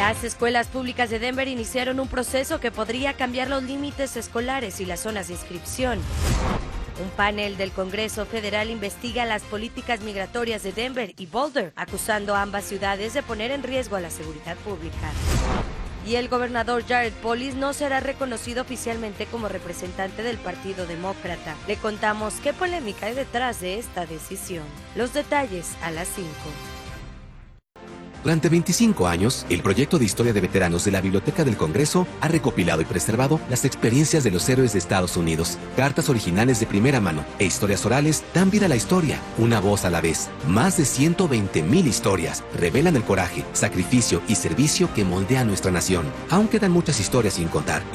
Las escuelas públicas de Denver iniciaron un proceso que podría cambiar los límites escolares y las zonas de inscripción. Un panel del Congreso Federal investiga las políticas migratorias de Denver y Boulder, acusando a ambas ciudades de poner en riesgo a la seguridad pública. Y el gobernador Jared Polis no será reconocido oficialmente como representante del Partido Demócrata. Le contamos qué polémica hay detrás de esta decisión. Los detalles a las 5. Durante 25 años, el proyecto de historia de veteranos de la Biblioteca del Congreso ha recopilado y preservado las experiencias de los héroes de Estados Unidos. Cartas originales de primera mano e historias orales dan vida a la historia, una voz a la vez. Más de 120,000 historias revelan el coraje, sacrificio y servicio que moldea nuestra nación. Aún quedan muchas historias sin contar.